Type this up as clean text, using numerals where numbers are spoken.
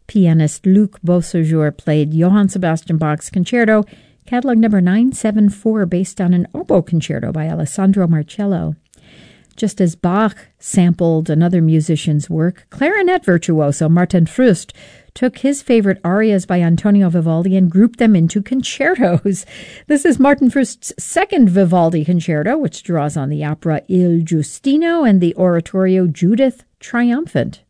Pianist Luc Beausejour played Johann Sebastian Bach's Concerto, catalog number 974, based on an oboe concerto by Alessandro Marcello. Just as Bach sampled another musician's work, clarinet virtuoso Martin Frust took his favorite arias by Antonio Vivaldi and grouped them into concertos. This is Martin Frust's second Vivaldi concerto, which draws on the opera Il Giustino and the oratorio Judith Triumphant.